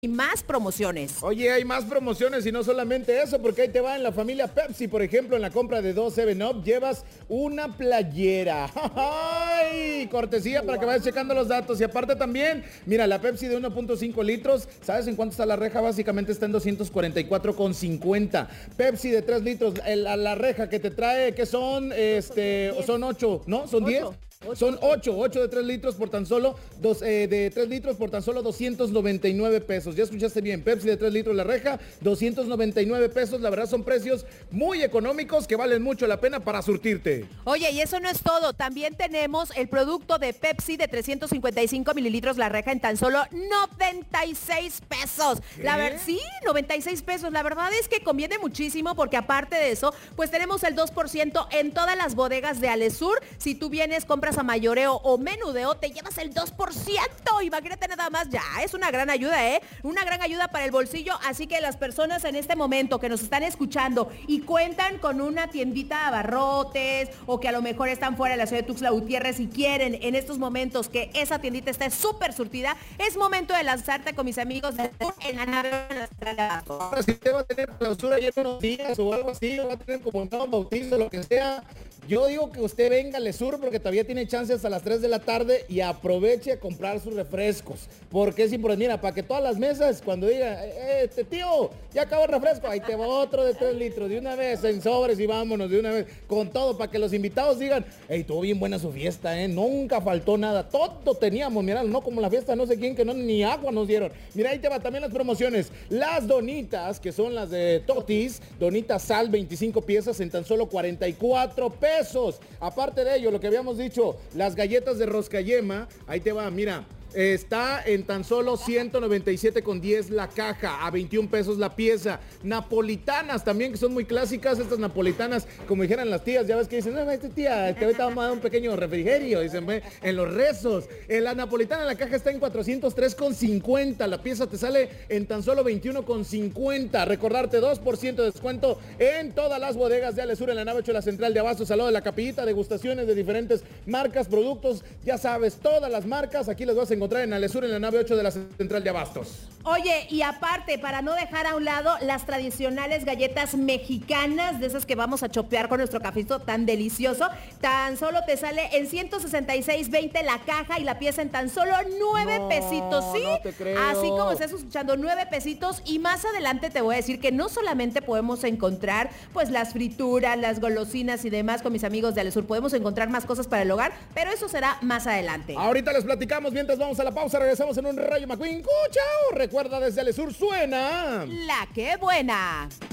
y más promociones. Oye, hay más promociones y no solamente eso, porque ahí te va en la familia Pepsi, por ejemplo, en la compra de 2 7-Up llevas una playera. ¡Ay! Cortesía para que vayas checando los datos. Y aparte también, mira, la Pepsi de 1.5 litros, ¿sabes en cuánto está la reja? Básicamente está en 244,50. Pepsi de 3 litros, la reja que te trae, que son, son 8, ¿no? ¿Son 10? Son 8 de 3 litros por tan solo de 3 litros por tan solo 299 pesos. Ya escuchaste bien, Pepsi de 3 litros la reja, 299 pesos. La verdad son precios muy económicos que valen mucho la pena para surtirte. Oye, y eso no es todo. También tenemos el producto de Pepsi de 355 mililitros la reja en tan solo 96 pesos. ¿Qué? Sí, 96 pesos. La verdad es que conviene muchísimo porque aparte de eso, pues tenemos el 2% en todas las bodegas de Alesur. Si tú vienes, compras a mayoreo o menudeo, te llevas el 2%. Imagínate nada más, ya es una gran ayuda, una gran ayuda para el bolsillo. Así que las personas en este momento que nos están escuchando y cuentan con una tiendita de abarrotes o que a lo mejor están fuera de la ciudad de Tuxtla Gutiérrez y quieren en estos momentos que esa tiendita esté súper surtida, es momento de lanzarte con mis amigos en la nave de Abasto. Ahora si te va a tener clausura ya en unos días o algo así, o va a tener como un bautizo, lo que sea, yo digo que usted venga al sur porque todavía tiene chance hasta las 3 de la tarde y aproveche a comprar sus refrescos. Porque es importante, mira, para que todas las mesas cuando digan, tío, ya acabó el refresco, ahí te va otro de 3 litros, de una vez, en sobres y vámonos, de una vez, con todo, para que los invitados digan, hey, estuvo bien buena su fiesta, nunca faltó nada, todo teníamos, mira, no como la fiesta no sé quién, que no, ni agua nos dieron. Mira, ahí te va también las promociones, las donitas, que son las de Totis, donitas sal, 25 piezas en tan solo 44 pesos. Aparte de ello, lo que habíamos dicho, las galletas de roscayema, ahí te va, mira. Está en tan solo 197,10 la caja, a 21 pesos la pieza. Napolitanas también, que son muy clásicas, estas napolitanas, como dijeran las tías, ya ves que dicen, no, tía, te vamos a dar un pequeño refrigerio, dicen, en los rezos. La napolitana en la caja está en 403,50, la pieza te sale en tan solo 21,50. Recordarte, 2% de descuento en todas las bodegas de Alesur en la nave 8 de la central de Abastos, al lado de la Capillita, degustaciones de diferentes marcas, productos, ya sabes, todas las marcas, aquí las vas a encontrar en Alesur en la nave 8 de la central de Abastos. Oye, y aparte, para no dejar a un lado las tradicionales galletas mexicanas, de esas que vamos a chopear con nuestro cafecito tan delicioso, tan solo te sale en 166.20 la caja y la pieza en tan solo 9 pesitos, ¿sí? No te creo. Así como estás escuchando, 9 pesitos. Y más adelante te voy a decir que no solamente podemos encontrar pues las frituras, las golosinas y demás con mis amigos de Alesur, podemos encontrar más cosas para el hogar, pero eso será más adelante. Ahorita les platicamos, mientras vamos a la pausa, regresamos en un Rayo McQueen. ¡Chao! Recuerda, desde Alesur suena La que buena.